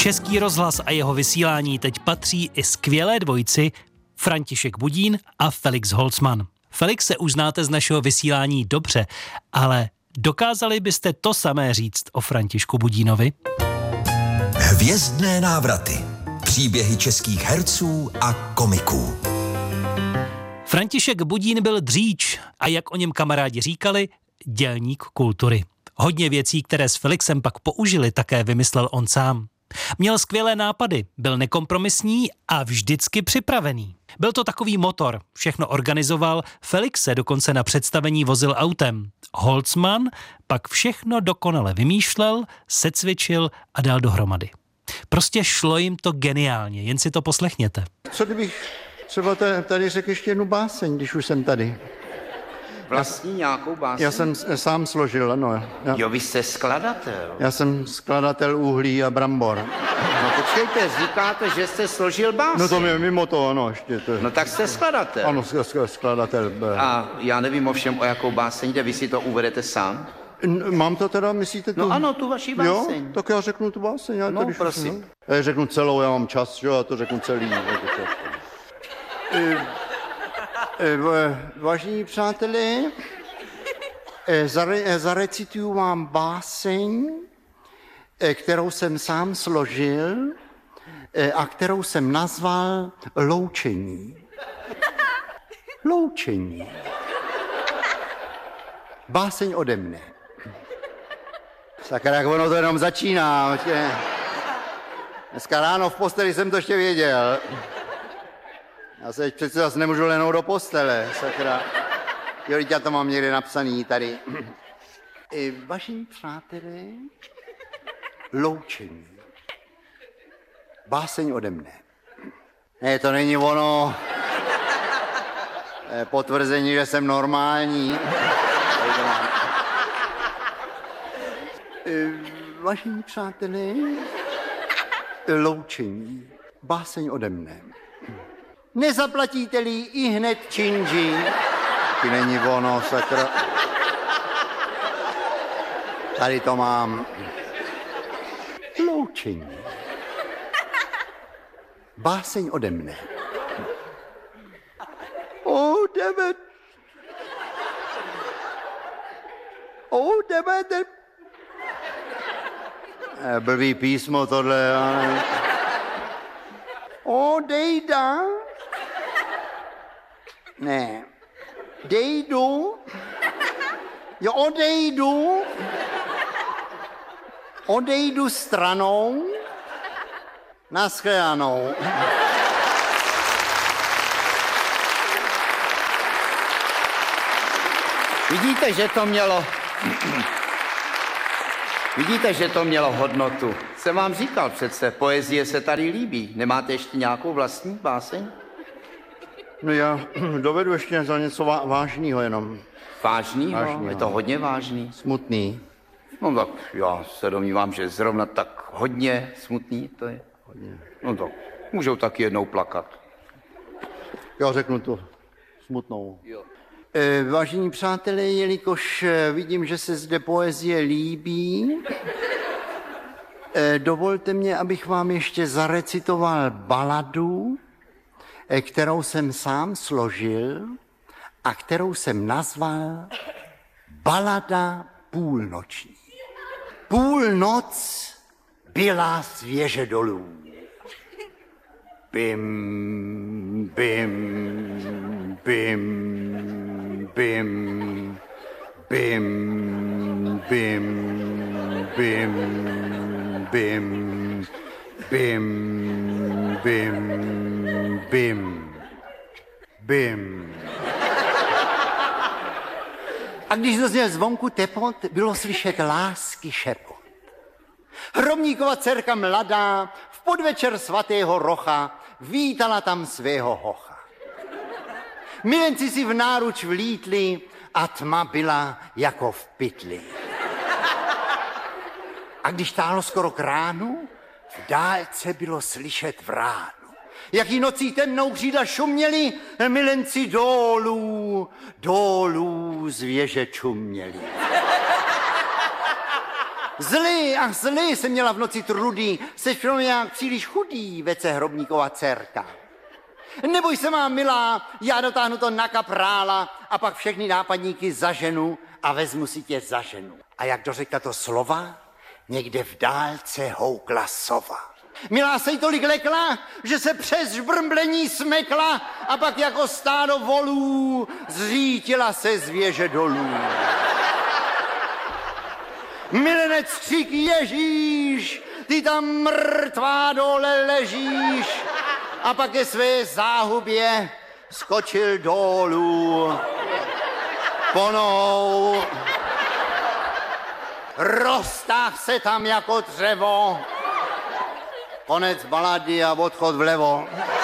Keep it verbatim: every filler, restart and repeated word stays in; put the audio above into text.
Český rozhlas a jeho vysílání teď patří i skvělé dvojici František Budín a Felix Holzmann. Felixe už znáte z našeho vysílání dobře, ale dokázali byste to samé říct o Františku Budínovi? Hvězdné návraty. Příběhy českých herců a komiků. František Budín byl dříč a jak o něm kamarádi říkali, dělník kultury. Hodně věcí, které s Felixem pak použili, také vymyslel on sám. Měl skvělé nápady, byl nekompromisní a vždycky připravený. Byl to takový motor, všechno organizoval, Felix se dokonce na představení vozil autem. Holzmann pak všechno dokonale vymýšlel, secvičil a dal dohromady. Prostě šlo jim to geniálně, jen si to poslechněte. Co kdybych třeba tady řekl ještě jednu báseň, když už jsem tady? Vlastní nějakou báseň? Já jsem sám složil, ano. Já, jo, vy jste skladatel. Já jsem skladatel uhlí a brambor. No počkejte, říkáte, že jste složil báseň. No to je mimo to, ano, ještě. To... No tak jste skladatel. Ano, skladatel. A já nevím ovšem, o jakou báseň jde, vy si to uvedete sám? Mám to teda, myslíte tu? No ano, tu vaši báseň. Jo, tak já řeknu tu báseň. Já no, tady prosím. No. Já řeknu celou, já mám čas, jo, já to řeknu celý. e, e, vážení přátelé, e, zare, zarecituju vám báseň, e, kterou jsem sám složil e, a kterou jsem nazval Loučení. Loučení. Báseň ode mne. Sakra, jak ono to jenom začíná. Dneska ráno v posteli jsem to ještě věděl. Já se přece zase nemůžu lehnout do postele, sakra. Jo, já to mám někde napsaný tady. I vaši přátelé, Loučení. Báseň ode mne. Ne, to není ono. Potvrzení, že jsem normální. Vážení přátelé, Loučení, báseň ode mne. Nezaplatíte-li i hned činži, ty není ono, sakra. Tady to mám. Loučení, báseň ode mne. O, jdeme. O, jdeme, jdeme. Blbý písmo tohle, ale... Odejda. Ne. Dejdu. Jo, odejdu. Odejdu stranou. Naschledanou. Vidíte, že to mělo... Vidíte, že to mělo hodnotu. Jsem vám říkal přece, poezie se tady líbí. Nemáte ještě nějakou vlastní báseň? No já dovedu ještě za něco vá- vážného jenom. Vážnýho? Vážnýho. Je to hodně vážný. Smutný. No tak já se domnívám, že zrovna tak hodně smutný to je. Hodně. No tak můžou taky jednou plakat. Já řeknu tu smutnou. Jo. E, vážení přátelé, jelikož vidím, že se zde poezie líbí, e, dovolte mě, abych vám ještě zarecitoval baladu, e, kterou jsem sám složil a kterou jsem nazval Balada půlnoční. Půlnoc byla svěže dolů. Bim, bim, bim, bim, bim, bim, bim, bim, bim, bim, bim, bim. A když dozněl zvonku tepot, bylo slyšet lásky šepot. Hromníkova dcerka mladá v podvečer svatého Rocha vítala tam svého hocha. Milenci si v náruč vlítli a tma byla jako v pytli. A když táhlo skoro k ránu, v dálce bylo slyšet vránu. Jaký nocí temnou křídla šuměli, milenci dolů, dolů z věže čuměli. Zlý, ach zlý se měla v noci trudý, seš pro mě jak příliš chudý, vece Hrobníkova dcerka. Neboj se, má milá, já dotáhnu to na kaprála a pak všechny nápadníky zaženu a vezmu si tě za ženu. A jak dořekla to slova, někde v dálce houkla sova. Milá se jí tolik lekla, že se přes žbrmblení smekla a pak jako stádo volů zřítila se z věže dolů. Milenec křik Ježíš, ty tam mrtvá dole ležíš. A pak ke své záhubě skočil dolů. Ponou. Roztáh se tam jako dřevo. Konec balady a odchod vlevo.